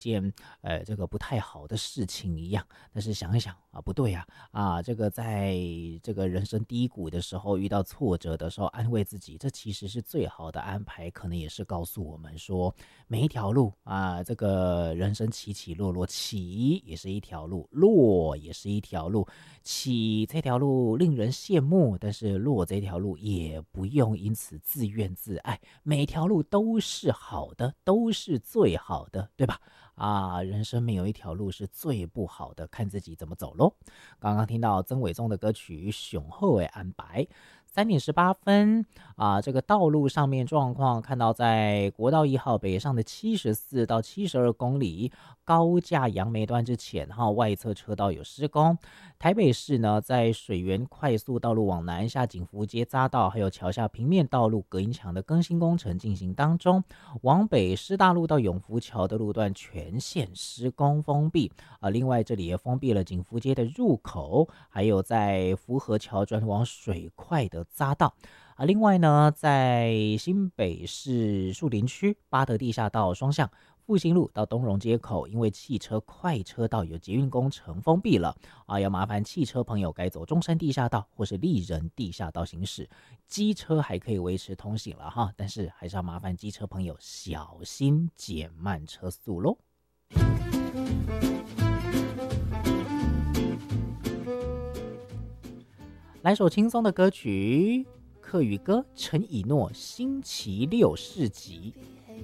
件这个不太好的事情一样。但是想一想啊，不对啊，这个在这个人生低谷的时候，遇到挫折的时候，安慰自己，这其实是最好的安排。可能也是告诉我们说，每一条路啊，这个人生起起落落，起也是一条路，落也是一条路。起这条路令人羡慕，但是落这条路也不用因此自怨自艾，每条路都是好的，都是最好的，对吧？人生没有一条路是最不好的，看自己怎么走咯。刚刚听到曾伟忠的歌曲《雄厚的安排》。3:18这个道路上面状况，看到在国道1号北上的74到72公里高架杨梅段之前外侧车道有施工。台北市呢，在水源快速道路往南下景福街匝道，还有桥下平面道路隔音墙的更新工程进行当中。往北师大路到永福桥的路段全线施工封闭另外这里也封闭了景福街的入口，还有在福和桥转往水快的匝道另外呢，在新北市树林区八德地下道双向复兴路到东荣街口，因为汽车快车道有捷运工程封闭了要麻烦汽车朋友改走中山地下道或是立人地下道行驶。机车还可以维持通行了但是还是要麻烦机车朋友小心减慢车速咯。来首轻松的歌曲，客语歌陈以诺星期六市集。